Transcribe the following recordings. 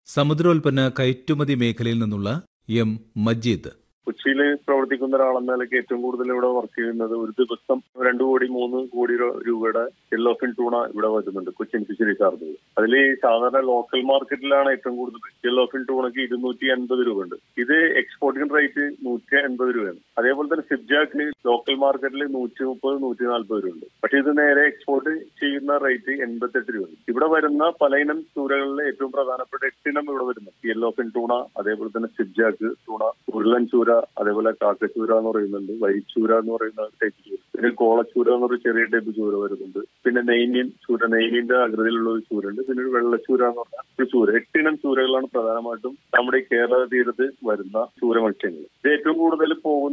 സമുദ്രോൽപ്പന്ന കയറ്റുമതി മേഖലയിൽ നിന്നുള്ള എം മജീദ്. കൊച്ചിയിൽ പ്രവർത്തിക്കുന്ന ഒരാളെന്ന നിലയ്ക്ക് ഏറ്റവും കൂടുതൽ ഇവിടെ വർക്ക് ചെയ്യുന്നത് ഒരു ദിവസം 2 കോടി 3 കോടി രൂപയുടെ യെല്ലോഫിൻ ടൂണ ഇവിടെ വരുന്നുണ്ട് കൊച്ചിൻ ഫിഷറീസ് ആർമിൽ. അതിൽ സാധാരണ ലോക്കൽ മാർക്കറ്റിലാണ് ഏറ്റവും കൂടുതൽ. യെല്ലോഫിൻ ടൂണയ്ക്ക് 280 രൂപ ഉണ്ട്. ഇത് എക്സ്പോർട്ടിംഗ് റേറ്റ് 180 രൂപയാണ്. അതേപോലെ തന്നെ സിബ്ജാക്കിന് ലോക്കൽ മാർക്കറ്റിൽ 130-140 രൂപ ഉണ്ട്. പക്ഷെ ഇത് നേരെ എക്സ്പോർട്ട് ചെയ്യുന്ന റേറ്റ് 88 രൂപ. ഇവിടെ വരുന്ന പലയിനം ചൂരകളിലെ ഏറ്റവും പ്രധാനപ്പെട്ട 8 ഇനം ഇവിടെ വരുന്നു. യെല്ലോഫിൻ ടൂണ, അതേപോലെ തന്നെ സിബ്ജാക്ക് ടൂണ, ഉരുളൻ ചൂര, അതേപോലെ കാക്കച്ചൂര എന്ന് പറയുന്നുണ്ട്, വരിച്ചൂര എന്ന് പറയുന്ന ടൈപ്പ് ചൂര, പിന്നെ കോളച്ചൂര എന്നൊരു ചെറിയ ടൈപ്പ് ചൂര വരുന്നുണ്ട്, പിന്നെ നെയ്മീൻ ചൂര, നെയ്മീന്റെ ആകൃതിയിലുള്ള ഒരു ചൂരുണ്ട്, പിന്നെ ഒരു വെള്ളച്ചൂര എന്ന് പറഞ്ഞ ഒരു ചൂര. 8 ഇനം ചൂരകളാണ് പ്രധാനമായിട്ടും നമ്മുടെ ഈ കേരള തീരത്ത് വരുന്ന ചൂര മത്സ്യങ്ങൾ. ഇത് ഏറ്റവും കൂടുതൽ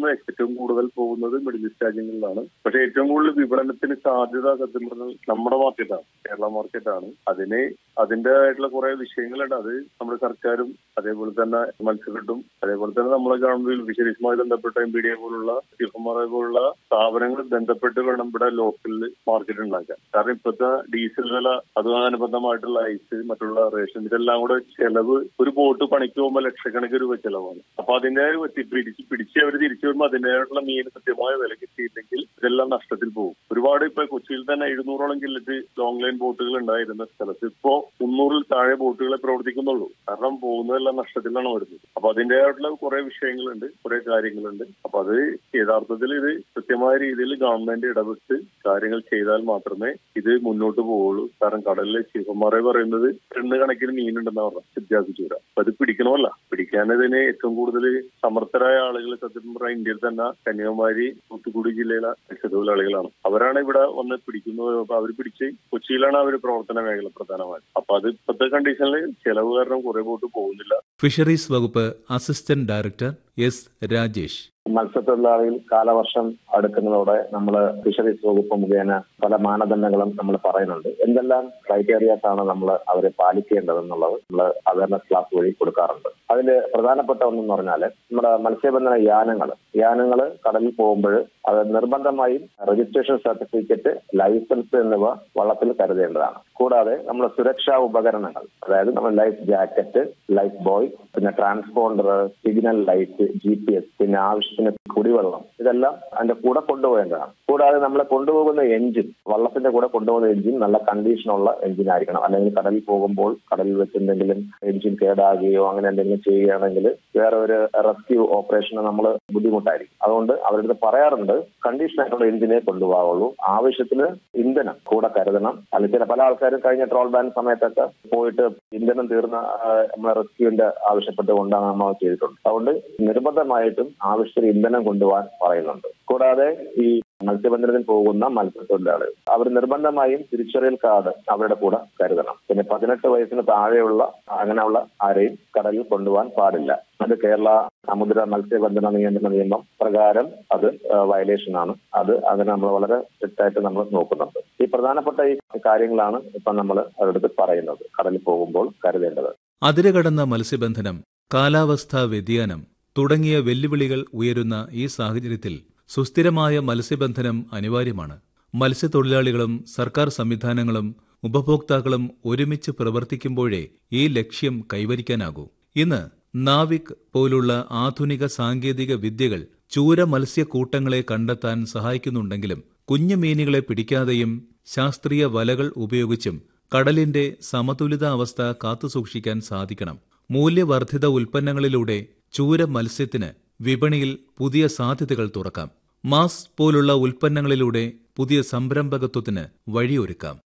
പോകുന്നത് മിഡിൽ ഈസ്റ്റ് രാജ്യങ്ങളിലാണ്. പക്ഷെ ഏറ്റവും കൂടുതൽ വിപണനത്തിന് സാധ്യത സത്യം പറഞ്ഞാൽ നമ്മുടെ മാർക്കറ്റാണ്, കേരള മാർക്കറ്റാണ്. അതിന്റേതായിട്ടുള്ള കുറെ വിഷയങ്ങളുണ്ട്. അത് നമ്മുടെ സർക്കാരും അതേപോലെ തന്നെ മത്സ്യഫെഡും അതേപോലെ തന്നെ നമ്മളെ ഗവൺമെന്റ് ഫിഷറീസുമായി ബന്ധപ്പെട്ട MPDA പോലുള്ള CFMRI പോലുള്ള സ്ഥാപനങ്ങൾ ബന്ധപ്പെട്ട് വേണം ഇവിടെ ലോക്കൽ മാർക്കറ്റ് ഉണ്ടാക്കാൻ. കാരണം ഇപ്പോഴത്തെ ഡീസൽ വില, അതുമാനുബന്ധമായിട്ടുള്ള ഐസ്, മറ്റുള്ള റേഷൻ, ഇതെല്ലാം കൂടെ ചെലവ്, ഒരു ബോട്ട് പണിക്ക് പോകുമ്പോൾ ലക്ഷക്കണക്കിന് രൂപ ചെലവാണ്. അപ്പൊ അതിന്റെ പിടിച്ച് അവർ തിരിച്ചു വരുമ്പോൾ അതിൻ്റെതായിട്ടുള്ള മീൻ കൃത്യമായ വില കിട്ടിയില്ലെങ്കിൽ ഇതെല്ലാം നഷ്ടത്തിൽ പോകും. ഒരുപാട് ഇപ്പൊ കൊച്ചിയിൽ തന്നെ 700ഓളം കില്ലറ്റ് ലോങ് ലൈൻ ബോട്ടുകൾ ഉണ്ടായിരുന്ന സ്ഥലത്ത് ഇപ്പോ 300-ൽ താഴെ ബോട്ടുകളെ പ്രവർത്തിക്കുന്നുള്ളൂ. കാരണം പോകുന്നതെല്ലാം നഷ്ടത്തിലാണ് വരുന്നത്. അപ്പൊ അതിൻ്റെതായിട്ടുള്ള കുറെ വിഷയങ്ങളുണ്ട്, കുറെ കാര്യങ്ങളുണ്ട്. അപ്പൊ അത് യഥാർത്ഥത്തിൽ ഇത് കൃത്യമായ രീതിയിൽ ഗവൺമെന്റ് ഇടപെട്ട് കാര്യങ്ങൾ ചെയ്താൽ മാത്രമേ ഇത് മുന്നോട്ട് പോവുള്ളൂ. കാരണം കടലിലെ CFMRI പറയുന്നത് 2 കണക്കിന് മീനുണ്ടെന്നാ പറഞ്ഞത് സിബ്ജാക്ക് ചൂര. അപ്പൊ അത് പിടിക്കണമല്ല, പിടിക്കാനതിന് ഏറ്റവും കൂടുതൽ സമർത്ഥരായ ആളുകൾ സത്യം പറഞ്ഞാൽ ഇന്ത്യയിൽ തന്നെ കന്യാകുമാരി, തൂത്തുക്കുടി ജില്ലയിലെ മത്സ്യത്തൊഴിലാളികളാണ്. അവരാണ് ഇവിടെ വന്ന് പിടിക്കുന്നത്. അപ്പൊ അവർ പിടിച്ച് കൊച്ചിയിലാണ് അവർ പ്രവർത്തന മേഖല പ്രധാനമായും. അപ്പൊ അത് ഇപ്പോഴത്തെ കണ്ടീഷനിൽ ചെലവ് കാരണം കുറെ ബോട്ട് പോകുന്നില്ല. ഫിഷറീസ് വകുപ്പ് അസിസ്റ്റന്റ് ഡയറക്ടർ S. രാജേഷ്. മത്സ്യത്തൊഴിലാളികൾ കാലവർഷം അടുക്കുന്നതോടെ നമ്മൾ ഫിഷറീസ് വകുപ്പ് മുഖേന പല മാനദണ്ഡങ്ങളും നമ്മൾ പറയുന്നുണ്ട്. എന്തെല്ലാം ക്രൈറ്റീരിയാസ് ആണ് നമ്മൾ അവരെ പാലിക്കേണ്ടതെന്നുള്ളത് നമ്മൾ അവയർനെസ് ക്ലാസ് വഴി കൊടുക്കാറുണ്ട്. അതിൽ പ്രധാനപ്പെട്ട ഒന്നെന്ന് പറഞ്ഞാൽ നമ്മുടെ മത്സ്യബന്ധന യാനങ്ങൾ കടലിൽ പോകുമ്പോൾ അത് നിർബന്ധമായും രജിസ്ട്രേഷൻ സർട്ടിഫിക്കറ്റ്, ലൈസൻസ് എന്നിവ വള്ളത്തിൽ കരുതേണ്ടതാണ്. കൂടാതെ നമ്മുടെ സുരക്ഷാ ഉപകരണങ്ങൾ, അതായത് നമ്മൾ ലൈഫ് ജാക്കറ്റ്, ലൈഫ് ബോയ്, പിന്നെ ട്രാൻസ്പോണ്ടർ, സിഗ്നൽ ലൈറ്റ്, GPS, പിന്നെ ആവശ്യത്തിന് കുടിവെള്ളം, ഇതെല്ലാം അതിന്റെ കൂടെ കൊണ്ടുപോകേണ്ടതാണ്. കൂടാതെ നമ്മളെ കൊണ്ടുപോകുന്ന എഞ്ചിൻ, വള്ളത്തിന്റെ കൂടെ കൊണ്ടുപോകുന്ന എഞ്ചിൻ നല്ല കണ്ടീഷനുള്ള എഞ്ചിൻ ആയിരിക്കണം. അല്ലെങ്കിൽ കടലിൽ പോകുമ്പോൾ കടലിൽ വെച്ച് എന്തെങ്കിലും എഞ്ചിൻ കേടാകുകയോ അങ്ങനെ എന്തെങ്കിലും ചെയ്യുകയാണെങ്കിൽ വേറെ ഒരു റെസ്ക്യൂ ഓപ്പറേഷന് നമ്മൾ ബുദ്ധിമുട്ടായിരിക്കും. അതുകൊണ്ട് അവരുടെ പറയാറുണ്ട് കണ്ടീഷൻ ആയിട്ടുള്ള എഞ്ചിനെ കൊണ്ടുപോകുള്ളൂ. ആവശ്യത്തിന് ഇന്ധനം കൂടെ കരുതണം. അല്ലെങ്കിൽ പല ആൾക്കാരും കഴിഞ്ഞ ട്രോൾ ബാൻ സമയത്തൊക്കെ പോയിട്ട് ഇന്ധനം തീർന്ന നമ്മളെ റെസ്ക്യൂവിന്റെ ആവശ്യപ്പെട്ടുകൊണ്ടാണ് നമ്മൾ ചെയ്തിട്ടുണ്ട്. അതുകൊണ്ട് നിർബന്ധമായിട്ടും ആവശ്യത്തിന് ഇന്ധനം കൊണ്ടുപോകാൻ പറയുന്നുണ്ട്. കൂടാതെ ഈ മത്സ്യബന്ധനത്തിന് പോകുന്ന മത്സ്യത്തൊഴിലാളികൾ അവർ നിർബന്ധമായും തിരിച്ചറിയൽ കാർഡ് അവരുടെ കൂടെ കരുതണം. പിന്നെ 18 വയസ്സിന് താഴെയുള്ള അങ്ങനെയുള്ള ആരെയും കടലിൽ കൊണ്ടുപോകാൻ പാടില്ല. അത് കേരള സമുദ്ര മത്സ്യബന്ധന നിയന്ത്രണ നിയമം പ്രകാരം അത് വയലേഷൻ ആണ്. അങ്ങനെ നമ്മൾ വളരെ സ്ട്രിക്റ്റ് ആയിട്ട് നമ്മൾ നോക്കുന്നുണ്ട്. ഈ പ്രധാനപ്പെട്ട ഈ കാര്യങ്ങളാണ് ഇപ്പൊ നമ്മൾ അവരുടെ പറയുന്നത് കടലിൽ പോകുമ്പോൾ കരുതേണ്ടത്. അതിരുകടന്ന മത്സ്യബന്ധനം, കാലാവസ്ഥാ വ്യതിയാനം തുടങ്ങിയ വെല്ലുവിളികൾ ഉയരുന്ന ഈ സാഹചര്യത്തിൽ സുസ്ഥിരമായ മത്സ്യബന്ധനം അനിവാര്യമാണ്. മത്സ്യത്തൊഴിലാളികളും സർക്കാർ സംവിധാനങ്ങളും ഉപഭോക്താക്കളും ഒരുമിച്ച് പ്രവർത്തിക്കുമ്പോഴേ ഈ ലക്ഷ്യം കൈവരിക്കാനാകൂ. ഇന്ന് നാവിക് പോലുള്ള ആധുനിക സാങ്കേതിക വിദ്യകൾ ചൂര മത്സ്യക്കൂട്ടങ്ങളെ കണ്ടെത്താൻ സഹായിക്കുന്നുണ്ടെങ്കിലും കുഞ്ഞു മീനുകളെ പിടിക്കാതെയും ശാസ്ത്രീയ വലകൾ ഉപയോഗിച്ചും കടലിന്റെ സമതുലിതാവസ്ഥ കാത്തുസൂക്ഷിക്കാൻ സാധിക്കണം. മൂല്യവർദ്ധിത ഉൽപ്പന്നങ്ങളിലൂടെ ചൂര മത്സ്യത്തിന് വിപണിയിൽ പുതിയ സാധ്യതകൾ തുറക്കാം. മാസ് പോലുള്ള ഉൽപ്പന്നങ്ങളിലൂടെ പുതിയ സംരംഭകത്വത്തിന് വഴിയൊരുക്കാം.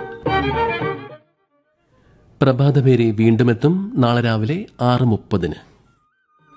പ്രഭാതപേരി വീണ്ടുമെത്തും നാളെ രാവിലെ 6:30.